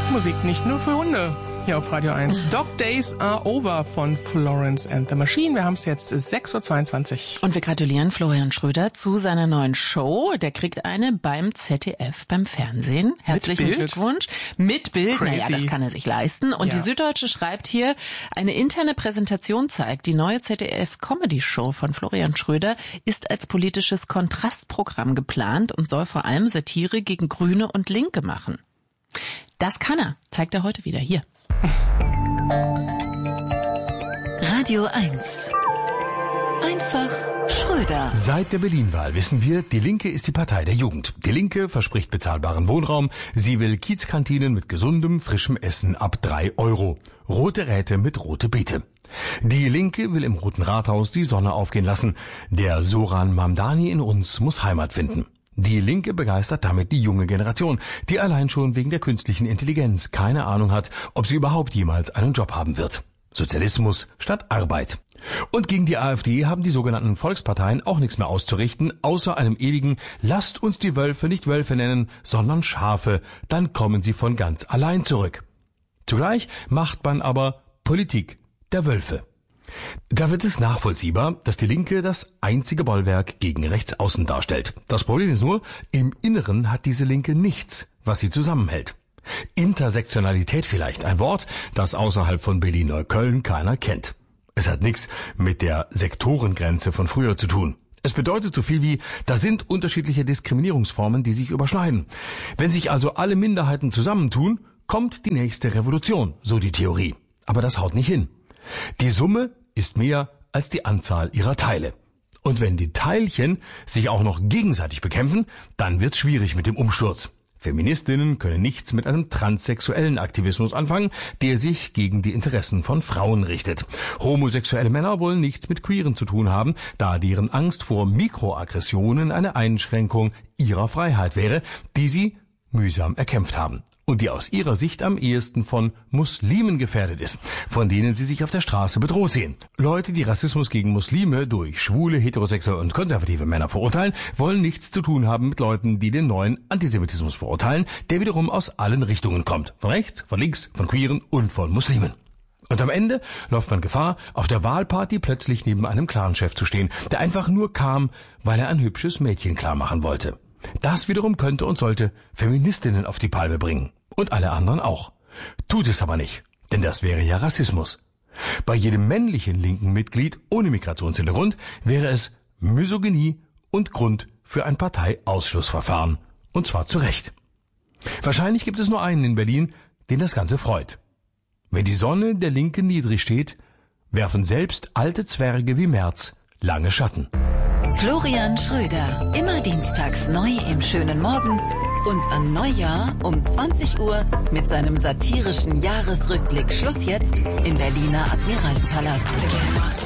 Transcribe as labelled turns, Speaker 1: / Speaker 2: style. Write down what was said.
Speaker 1: Musik nicht nur für Hunde. Hier auf Radio 1. Dog Days Are Over von Florence and the Machine. Wir haben es jetzt 6.22 Uhr.
Speaker 2: Und wir gratulieren Florian Schröder zu seiner neuen Show. Der kriegt eine beim ZDF, beim Fernsehen. Herzlichen Glückwunsch. Mit Bild.
Speaker 1: Crazy.
Speaker 2: Naja, das kann er sich leisten. Und die Süddeutsche schreibt hier, eine interne Präsentation zeigt, die neue ZDF-Comedy-Show von Florian Schröder ist als politisches Kontrastprogramm geplant und soll vor allem Satire gegen Grüne und Linke machen. Das kann er, zeigt er heute wieder hier.
Speaker 3: Radio 1. Einfach Schröder.
Speaker 4: Seit der Berlin-Wahl wissen wir, die Linke ist die Partei der Jugend. Die Linke verspricht bezahlbaren Wohnraum. Sie will Kiezkantinen mit gesundem, frischem Essen ab 3 €. Rote Räte mit rote Beete. Die Linke will im Roten Rathaus die Sonne aufgehen lassen. Der Soran Mamdani in uns muss Heimat finden. Die Linke begeistert damit die junge Generation, die allein schon wegen der künstlichen Intelligenz keine Ahnung hat, ob sie überhaupt jemals einen Job haben wird. Sozialismus statt Arbeit. Und gegen die AfD haben die sogenannten Volksparteien auch nichts mehr auszurichten, außer einem ewigen "Lasst uns die Wölfe nicht Wölfe nennen, sondern Schafe, dann kommen sie von ganz allein zurück." Zugleich macht man aber Politik der Wölfe. Da wird es nachvollziehbar, dass die Linke das einzige Bollwerk gegen Rechtsaußen darstellt. Das Problem ist nur, im Inneren hat diese Linke nichts, was sie zusammenhält. Intersektionalität vielleicht, ein Wort, das außerhalb von Berlin-Neukölln keiner kennt. Es hat nichts mit der Sektorengrenze von früher zu tun. Es bedeutet so viel wie, da sind unterschiedliche Diskriminierungsformen, die sich überschneiden. Wenn sich also alle Minderheiten zusammentun, kommt die nächste Revolution, so die Theorie. Aber das haut nicht hin. Die Summe ist mehr als die Anzahl ihrer Teile. Und wenn die Teilchen sich auch noch gegenseitig bekämpfen, dann wird's schwierig mit dem Umsturz. Feministinnen können nichts mit einem transsexuellen Aktivismus anfangen, der sich gegen die Interessen von Frauen richtet. Homosexuelle Männer wollen nichts mit Queeren zu tun haben, da deren Angst vor Mikroaggressionen eine Einschränkung ihrer Freiheit wäre, die sie mühsam erkämpft haben. Und die aus ihrer Sicht am ehesten von Muslimen gefährdet ist, von denen sie sich auf der Straße bedroht sehen. Leute, die Rassismus gegen Muslime durch schwule, heterosexuelle und konservative Männer verurteilen, wollen nichts zu tun haben mit Leuten, die den neuen Antisemitismus verurteilen, der wiederum aus allen Richtungen kommt. Von rechts, von links, von Queeren und von Muslimen. Und am Ende läuft man Gefahr, auf der Wahlparty plötzlich neben einem Clanchef zu stehen, der einfach nur kam, weil er ein hübsches Mädchen klar machen wollte. Das wiederum könnte und sollte Feministinnen auf die Palme bringen. Und alle anderen auch. Tut es aber nicht, denn das wäre ja Rassismus. Bei jedem männlichen linken Mitglied ohne Migrationshintergrund wäre es Misogynie und Grund für ein Parteiausschlussverfahren. Und zwar zu Recht. Wahrscheinlich gibt es nur einen in Berlin, den das Ganze freut. Wenn die Sonne der Linken niedrig steht, werfen selbst alte Zwerge wie Merz lange Schatten.
Speaker 3: Florian Schröder, immer dienstags neu im schönen Morgen und an Neujahr um 20 Uhr mit seinem satirischen Jahresrückblick Schluss jetzt im Berliner Admiralspalast.